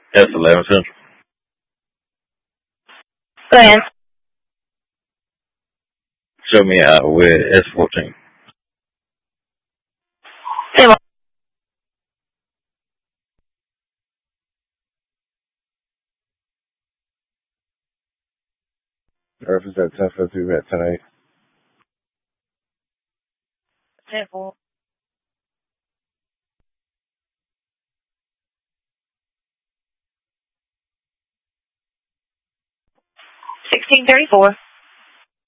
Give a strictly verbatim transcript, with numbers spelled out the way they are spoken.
S eleven Central. Go ahead. Show me uh with S fourteen. Say what? Earth is at ten fifty, we're at ten eight. ten four. sixteen thirty-four.